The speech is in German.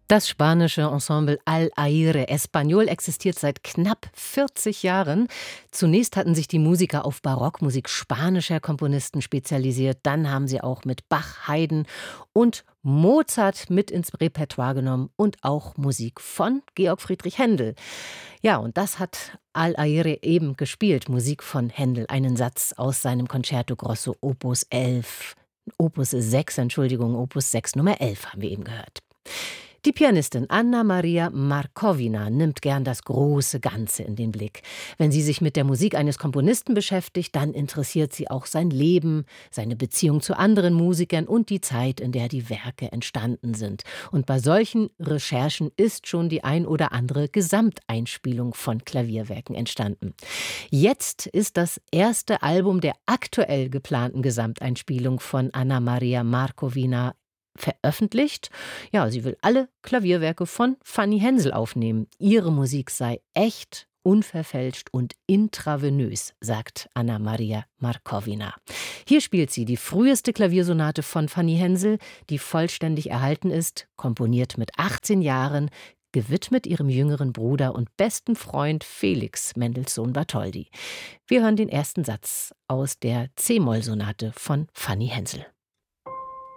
Das spanische Ensemble Al Aire Español existiert seit knapp 40 Jahren. Zunächst hatten sich die Musiker auf Barockmusik spanischer Komponisten spezialisiert. Dann haben sie auch mit Bach, Haydn und Mozart mit ins Repertoire genommen und auch Musik von Georg Friedrich Händel. Ja, und das hat Al Aire eben gespielt, Musik von Händel, einen Satz aus seinem Concerto Grosso Opus 11. Opus 6, Entschuldigung, Opus 6 Nummer 11 haben wir eben gehört. Die Pianistin Anna Maria Markovina nimmt gern das große Ganze in den Blick. Wenn sie sich mit der Musik eines Komponisten beschäftigt, dann interessiert sie auch sein Leben, seine Beziehung zu anderen Musikern und die Zeit, in der die Werke entstanden sind. Und bei solchen Recherchen ist schon die ein oder andere Gesamteinspielung von Klavierwerken entstanden. Jetzt ist das erste Album der aktuell geplanten Gesamteinspielung von Anna Maria Markovina veröffentlicht. Ja, sie will alle Klavierwerke von Fanny Hensel aufnehmen. Ihre Musik sei echt, unverfälscht und intravenös, sagt Anna Maria Markovina. Hier spielt sie die früheste Klaviersonate von Fanny Hensel, die vollständig erhalten ist, komponiert mit 18 Jahren, gewidmet ihrem jüngeren Bruder und besten Freund Felix Mendelssohn Bartholdy. Wir hören den ersten Satz aus der C-Moll-Sonate von Fanny Hensel.